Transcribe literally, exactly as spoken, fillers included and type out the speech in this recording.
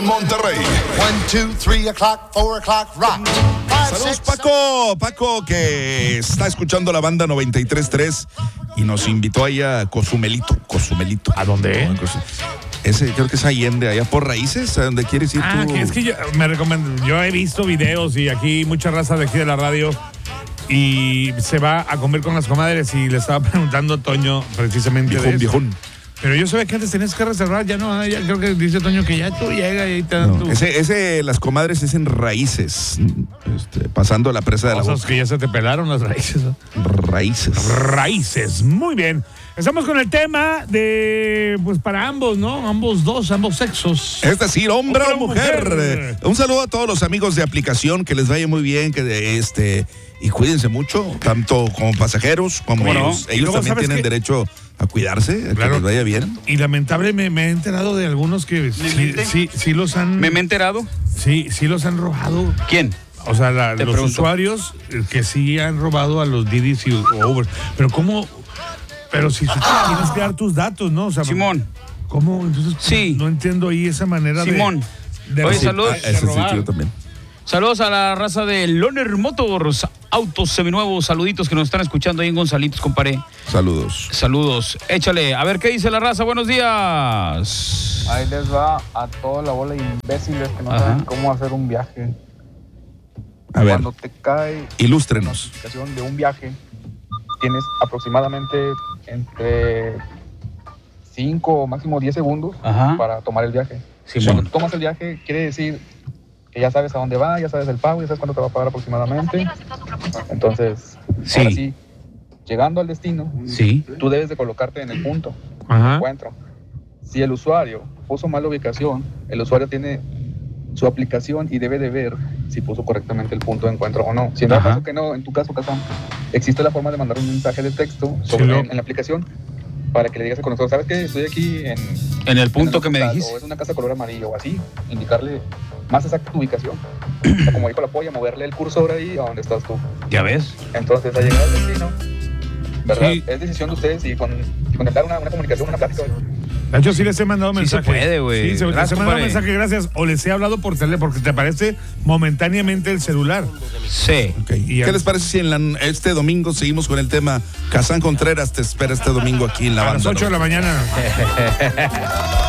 Monterrey. One, two, three o'clock, four o'clock, rock. Five, Saludos, six, Paco. Paco, que está escuchando la banda noventa y tres punto tres y nos invitó ahí a Cozumelito. Cozumelito. ¿A dónde? No, Cozum- Ese creo que es Allende, allá por Raíces, ¿a dónde quieres ir Ah, tú? que es que yo me recomiendo. Yo he visto videos y aquí mucha raza de aquí de la radio y se va a comer con las comadres y le estaba preguntando a Toño precisamente de Viejón, eso. viejón. Pero yo sabía que antes tenías que reservar, ya no, ya creo que dice Toño que ya tú llegas y ahí te dan No, tu- ese, ese, las comadres es en Raíces, este, pasando la presa de la cosas boca. que ya se te pelaron las raíces, ¿no? Raíces. Raíces, muy bien. Estamos con el tema de, pues para ambos, ¿no? Ambos dos, ambos sexos. Es decir, hombre Hombre o o mujer. mujer. Un saludo a todos los amigos de aplicación, que les vaya muy bien, que de este y cuídense mucho, tanto como pasajeros como ¿Cómo no? ellos. Y Ellos luego, también ¿sabes tienen qué? derecho a cuidarse, a Claro. que les vaya bien. Y lamentable me, me he enterado de algunos que sí, mente? sí, sí los han, ¿Me, me he enterado? sí, sí los han robado. ¿Quién? O sea, la- Te los pregunto. usuarios eh, que sí han robado a los Didis y Uber. Pero cómo, pero si tú tienes que dar tus datos, ¿no? O sea, Simón. ¿cómo? Entonces, Sí. no entiendo ahí esa manera de- Simón. de, Oye, de- saludos. de Ese sí, robar. yo también. Saludos a la raza de Loner Motors, autos seminuevos, saluditos que nos están escuchando ahí en Gonzalitos, compadre. Saludos. Saludos, échale. A ver qué dice la raza, buenos días. Ahí les va a toda la bola de imbéciles que no Ajá. saben cómo hacer un viaje. A ver, Cuando te cae ilústrenos. notificación de un viaje, tienes aproximadamente entre cinco o máximo diez segundos Ajá. para tomar el viaje. Simón. Cuando tú tomas el viaje, quiere decir que ya sabes a dónde va, ya sabes el pago, ya sabes cuánto te va a pagar aproximadamente. Entonces, Sí. ahora sí, llegando al destino, Sí. tú debes de colocarte en el punto Ajá. encuentro. Si el usuario puso mal la ubicación, el usuario tiene su aplicación y debe de ver si puso correctamente el punto de encuentro o no. Si en dado Ajá. caso que no, en tu caso, Kazam, existe la forma de mandar un mensaje de texto sobre, Sí, lo- en, en la aplicación para que le digas al conductor, ¿sabes qué? Estoy aquí en... En el punto en que me tal, dijiste. O es una casa color amarillo o así, indicarle más exacta tu ubicación. O sea, como dijo la polla, moverle el cursor ahí a donde estás tú. Ya ves. Entonces, al llegar al destino, ¿verdad? Sí. Es decisión de ustedes y con, y conectar una, una comunicación, una plática. De hecho, sí les he mandado Sí se mensajes. puede, güey. Sí, se- les Gracias, he mandado compadre. mensaje, gracias. O les he hablado por teléfono, porque te aparece momentáneamente el celular. Sí. Ok. Y ¿Qué ya- les parece si en la- este domingo seguimos con el tema? Kazán Contreras te espera este domingo aquí en la A las banda. ocho de ¿no? la mañana.